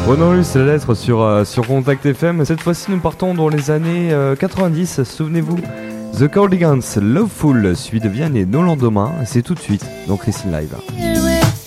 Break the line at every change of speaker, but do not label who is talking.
Renaud, c'est la lettre sur Contact FM. Cette fois-ci, nous partons dans les années 90. Souvenez-vous, The Cardigans, Loveful, suivi de Vianney, Nos lendemains. C'est tout de suite dans Christine Live.